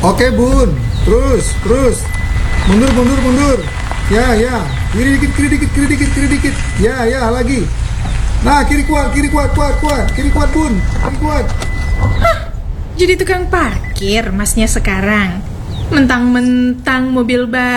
Oke bun, terus, mundur. Ya, kiri dikit. Ya, lagi. Nah, kiri kuat, kiri kuat bun, kiri kuat. Jadi tukang parkir masnya sekarang. Mentang-mentang mobil baru